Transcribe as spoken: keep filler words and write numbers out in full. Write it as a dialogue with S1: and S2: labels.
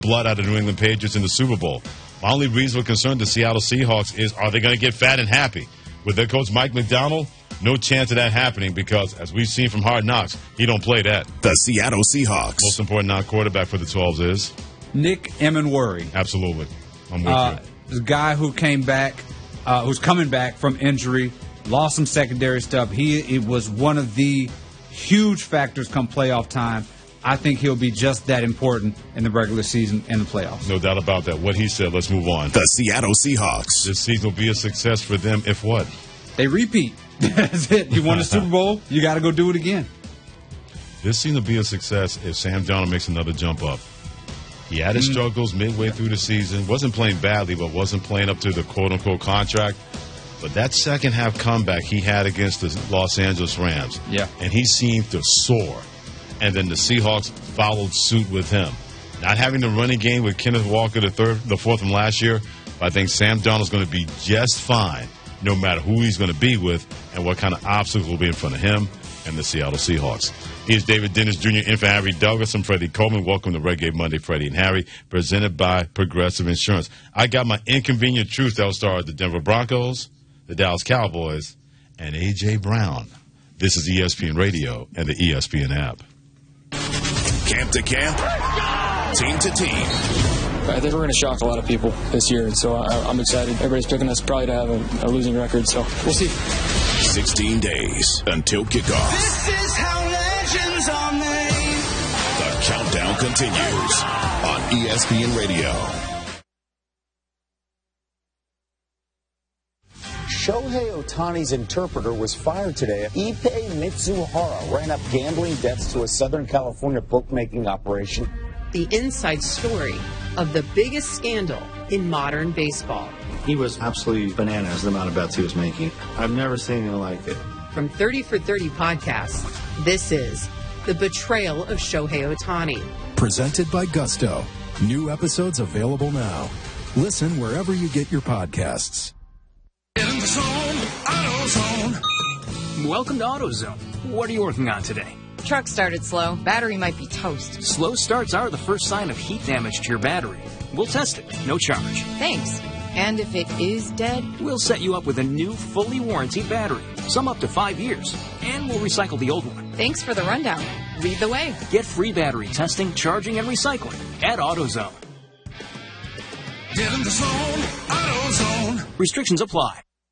S1: blood out of the New England Patriots in the Super Bowl. My only reason for concern the Seattle Seahawks is, are they going to get fat and happy? With their coach Mike McDonald, no chance of that happening because, as we've seen from Hard Knocks, he don't play that.
S2: The Seattle Seahawks.
S1: Most important non-quarterback for the twelves is?
S3: Nick Emenworry.
S1: Absolutely. I'm with
S3: uh,
S1: you.
S3: The guy who came back, uh, who's coming back from injury, lost some secondary stuff. He it was one of the huge factors come playoff time. I think he'll be just that important in the regular season and the playoffs.
S1: No doubt about that. What he said, let's move on.
S2: The Seattle Seahawks.
S1: This season will be a success for them if what?
S3: They repeat. That's it. You won the Super Bowl, you got to go do it again.
S1: This seemed to be a success if Sam Darnold makes another jump up. He had his mm. struggles midway through the season. Wasn't playing badly, but wasn't playing up to the quote-unquote contract. But that second half comeback he had against the Los Angeles Rams,
S3: yeah,
S1: and he seemed to soar. And then the Seahawks followed suit with him. Not having the running game with Kenneth Walker, the third, the fourth from last year, but I think Sam Darnold's going to be just fine, no matter who he's going to be with and what kind of obstacles will be in front of him and the Seattle Seahawks. Here's David Dennis Junior in for Harry Douglas. I'm Freddie Coleman. Welcome to Reggae Monday, Freddie and Harry, presented by Progressive Insurance. I got my inconvenient truth that will start the Denver Broncos, the Dallas Cowboys, and A J. Brown. This is E S P N Radio and the E S P N app.
S2: Camp to camp, team to team.
S4: I think we're going to shock a lot of people this year, so I, I'm excited. Everybody's picking us probably to have a, a losing record, so we'll see.
S2: sixteen days until kickoff.
S5: This is how legends are made.
S2: The countdown continues on E S P N Radio.
S6: Shohei Ohtani's interpreter was fired today. Ippei Mitsuhara ran up gambling debts to a Southern California bookmaking operation.
S7: The inside story of the biggest scandal in modern baseball.
S8: He was absolutely bananas, the amount of bets he was making. I've never seen anything like it.
S7: From thirty for thirty podcasts, this is The Betrayal of Shohei Ohtani.
S9: Presented by Gusto. New episodes available now. Listen wherever you get your podcasts.
S5: In the zone, AutoZone.
S10: Welcome to AutoZone. What are you working on today?
S11: Truck started slow. Battery might be toast.
S10: Slow starts are the first sign of heat damage to your battery. We'll test it. No charge.
S11: Thanks. And if it is dead?
S10: We'll set you up with a new, fully warranted battery. Some up to five years. And we'll recycle the old one.
S11: Thanks for the rundown. Lead the way.
S10: Get free battery testing, charging, and recycling at AutoZone.
S5: Get in the zone, AutoZone.
S10: Restrictions apply.